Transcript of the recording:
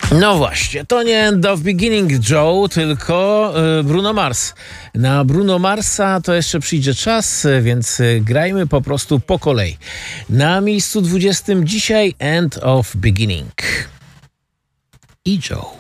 No właśnie, to nie End of Beginning Joe, tylko Bruno Mars. Na Bruno Marsa to jeszcze przyjdzie czas, więc grajmy po prostu po kolei. Na miejscu 20 dzisiaj End of Beginning i Joe.